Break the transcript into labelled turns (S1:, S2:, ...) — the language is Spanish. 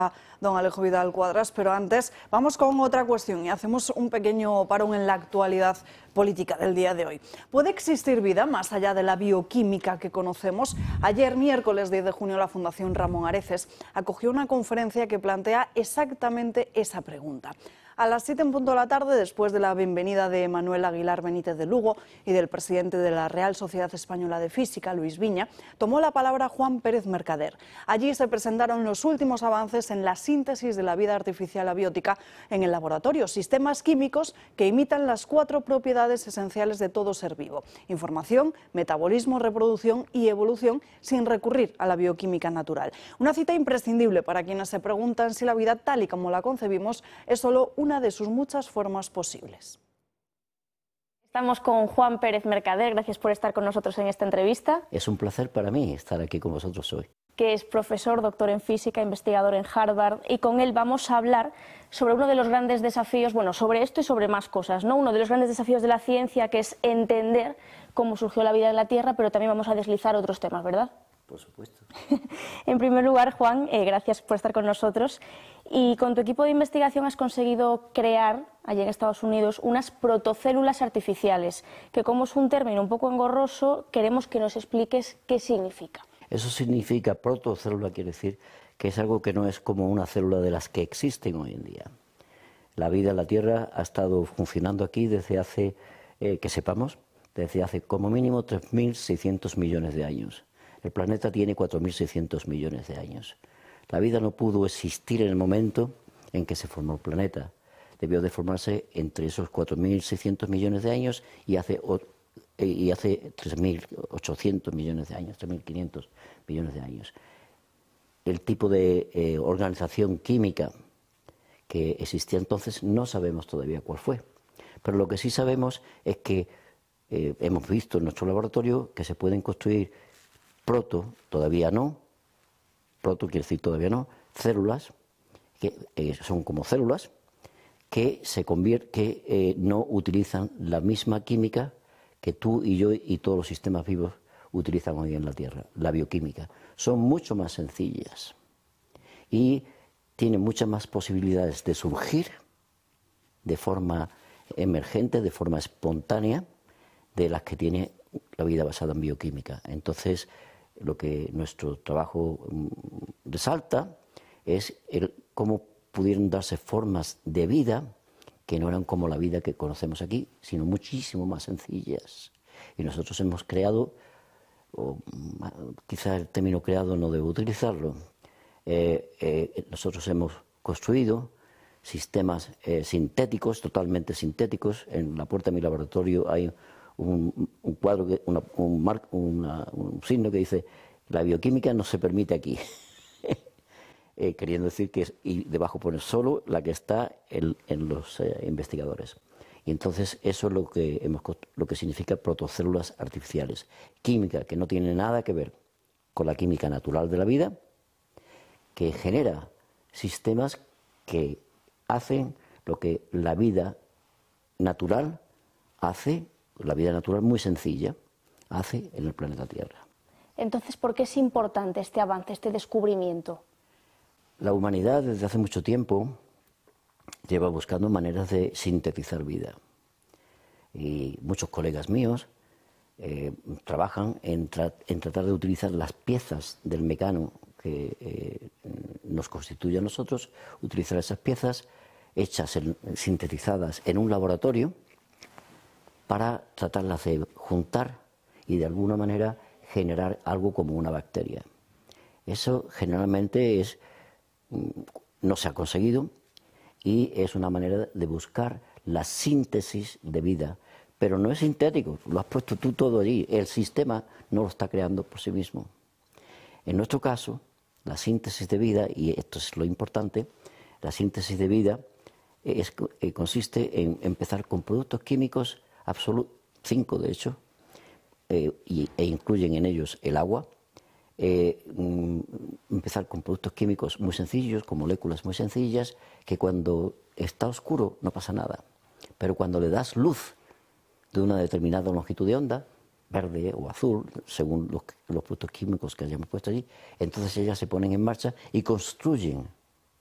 S1: Don Alejo Vidal Cuadras, pero antes vamos con otra cuestión y hacemos un pequeño parón en la actualidad política del día de hoy. ¿Puede existir vida más allá de la bioquímica que conocemos? Ayer, miércoles 10 de junio, la Fundación Ramón Areces acogió una conferencia que plantea exactamente esa pregunta. A las 7 en punto de la tarde, después de la bienvenida de Manuel Aguilar Benítez de Lugo y del presidente de la Real Sociedad Española de Física, Luis Viña, tomó la palabra Juan Pérez Mercader. Allí se presentaron los últimos avances en la síntesis de la vida artificial abiótica en el laboratorio, sistemas químicos que imitan las 4 propiedades esenciales de todo ser vivo: información, metabolismo, reproducción y evolución, sin recurrir a la bioquímica natural. Una cita imprescindible para quienes se preguntan si la vida tal y como la concebimos es solo una de sus muchas formas posibles.
S2: Estamos con Juan Pérez Mercader, gracias por estar con nosotros en esta entrevista.
S3: Es un placer para mí estar aquí con vosotros hoy.
S2: Que es profesor, doctor en física, investigador en Harvard, y con él vamos a hablar sobre uno de los grandes desafíos, bueno, sobre esto y sobre más cosas, ¿no? Uno de los grandes desafíos de la ciencia, que es entender cómo surgió la vida en la Tierra, pero también vamos a deslizar otros temas, ¿verdad?
S3: Por supuesto.
S2: En primer lugar, Juan, gracias por estar con nosotros. Y con tu equipo de investigación has conseguido crear, allí en Estados Unidos, unas protocélulas artificiales, que como es un término un poco engorroso, queremos que nos expliques qué significa.
S3: Eso significa, protocélula quiere decir que es algo que no es como una célula de las que existen hoy en día. La vida en la Tierra ha estado funcionando aquí desde hace, que sepamos, desde hace como mínimo 3.600 millones de años. El planeta tiene 4.600 millones de años. La vida no pudo existir en el momento en que se formó el planeta. Debió de formarse entre esos 4.600 millones de años y hace 3.800 millones de años, 3.500 millones de años. El tipo de organización química que existía entonces no sabemos todavía cuál fue. Pero lo que sí sabemos es que hemos visto en nuestro laboratorio que se pueden construir todavía no, quiere decir todavía no, células, que son como células, que no utilizan la misma química que tú y yo y todos los sistemas vivos utilizan hoy en la Tierra, la bioquímica. Son mucho más sencillas y tienen muchas más posibilidades de surgir de forma emergente, de forma espontánea, de las que tiene la vida basada en bioquímica. Entonces, lo que nuestro trabajo resalta es cómo pudieron darse formas de vida que no eran como la vida que conocemos aquí, sino muchísimo más sencillas. Y nosotros hemos creado, o quizá el término creado no debo utilizarlo, nosotros hemos construido sistemas sintéticos, totalmente sintéticos. En la puerta de mi laboratorio hay un cuadro, un signo que dice: la bioquímica no se permite aquí. Queriendo decir que y debajo pone solo la que está en los investigadores. Y entonces eso es lo que significa protocélulas artificiales. Química que no tiene nada que ver con la química natural de la vida, que genera sistemas que hacen lo que la vida natural hace, la vida natural muy sencilla, hace en el planeta Tierra.
S2: Entonces, ¿por qué es importante este avance, este descubrimiento?
S3: La humanidad desde hace mucho tiempo lleva buscando maneras de sintetizar vida. Y muchos colegas míos trabajan en tratar de utilizar las piezas del mecano que nos constituye a nosotros, utilizar esas piezas hechas, sintetizadas en un laboratorio, para tratarlas de juntar y de alguna manera generar algo como una bacteria. Eso generalmente no se ha conseguido y es una manera de buscar la síntesis de vida, pero no es sintético, lo has puesto tú todo allí, el sistema no lo está creando por sí mismo. En nuestro caso, la síntesis de vida, y esto es lo importante, la síntesis de vida consiste en empezar con productos químicos 5 de hecho, e incluyen en ellos el agua, empezar con productos químicos muy sencillos, con moléculas muy sencillas, que cuando está oscuro no pasa nada, pero cuando le das luz de una determinada longitud de onda, verde o azul, según los productos químicos que hayamos puesto allí, entonces ellas se ponen en marcha y construyen